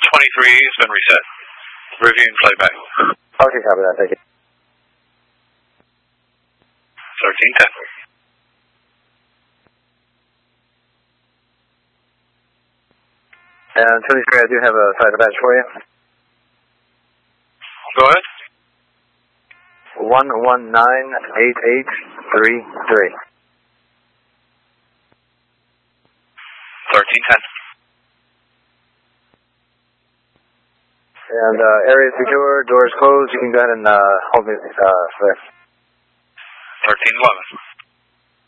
23 has been reset. Reviewing playback. Okay, copy that. Thank you. 1310. And 23, I do have a fighter badge for you. Go ahead. 1198833. 1310. And area secure, doors closed. You can go ahead and hold me there. 1311.